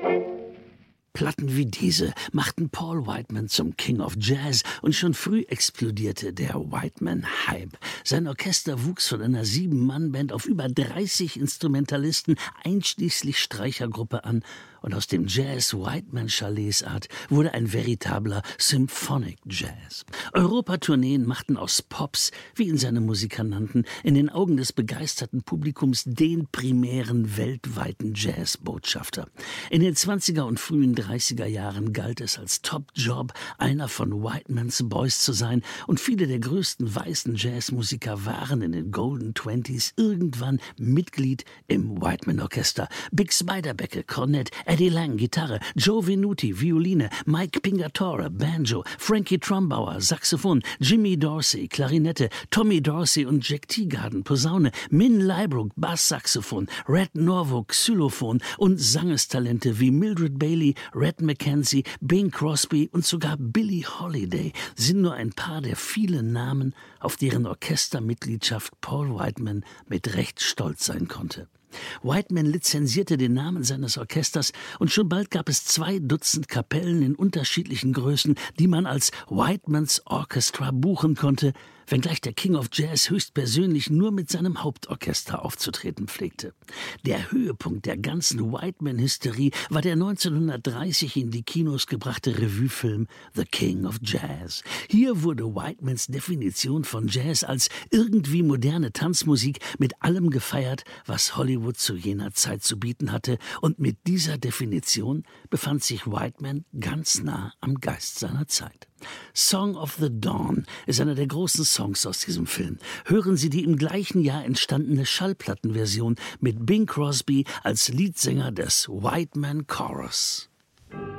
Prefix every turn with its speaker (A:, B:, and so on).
A: Platten wie diese machten Paul Whiteman zum King of Jazz und schon früh explodierte der Whiteman-Hype. Sein Orchester wuchs von einer 7-Mann-Band auf über 30 Instrumentalisten einschließlich Streichergruppe an und aus dem Jazz Whiteman-Chalets-Art wurde ein veritabler Symphonic Jazz. Europatourneen machten aus Pops, wie ihn seine Musiker nannten, in den Augen des begeisterten Publikums den primären weltweiten Jazzbotschafter. In den 20er und frühen 30er Jahren galt es als Top-Job, einer von Whitemans Boys zu sein, und viele der größten weißen Jazzmusiker waren in den Golden Twenties irgendwann Mitglied im Whiteman-Orchester. Bix Beiderbecke, Kornett, Eddie Lang, Gitarre, Joe Venuti, Violine, Mike Pingatore, Banjo, Frankie Trumbauer, Saxophon, Jimmy Dorsey, Klarinette, Tommy Dorsey und Jack Teagarden, Posaune, Min Leibrook, Basssaxophon, Red Norvo, Xylophon und Sangestalente wie Mildred Bailey, Red McKenzie, Bing Crosby und sogar Billie Holiday sind nur ein paar der vielen Namen, auf deren Orchestermitgliedschaft Paul Whiteman mit Recht stolz sein konnte. Whiteman lizenzierte den Namen seines Orchesters und schon bald gab es 2 Dutzend Kapellen in unterschiedlichen Größen, die man als Whitemans Orchestra buchen konnte, wenngleich der King of Jazz höchstpersönlich nur mit seinem Hauptorchester aufzutreten pflegte. Der Höhepunkt der ganzen Whiteman-Hysterie war der 1930 in die Kinos gebrachte Revuefilm The King of Jazz. Hier wurde Whitemans Definition von Jazz als irgendwie moderne Tanzmusik mit allem gefeiert, was Hollywood zu jener Zeit zu bieten hatte, und mit dieser Definition befand sich Whiteman ganz nah am Geist seiner Zeit. Song of the Dawn ist einer der großen Songs aus diesem Film. Hören Sie die im gleichen Jahr entstandene Schallplattenversion mit Bing Crosby als Leadsänger des Whiteman Chorus.